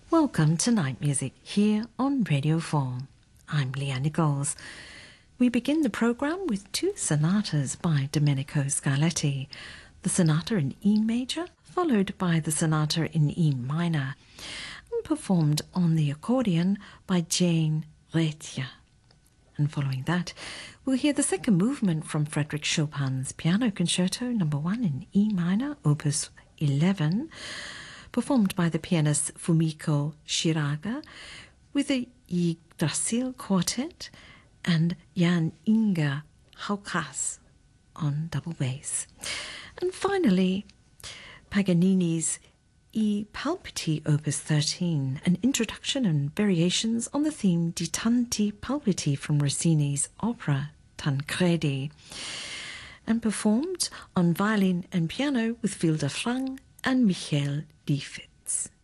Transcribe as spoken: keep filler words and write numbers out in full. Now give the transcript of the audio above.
Welcome to Night Music here on Radio four. I'm Leah Nichols. We begin the program with two sonatas by Domenico Scarlatti, the sonata in E major, followed by the sonata in E minor, and performed on the accordion by Jane Rethia. And following that, we'll hear the second movement from Frédéric Chopin's Piano Concerto number one in E minor, opus eleven, performed by the pianist Fumiko Shiraga with the Yggdrasil Quartet and Jan Inge Haukas on double bass. And finally, Paganini's E Palpiti opus thirteen, an introduction and variations on the theme Di Tanti Palpiti from Rossini's opera Tancredi, and performed on violin and piano with Vilda Frang and Michael Liefitz.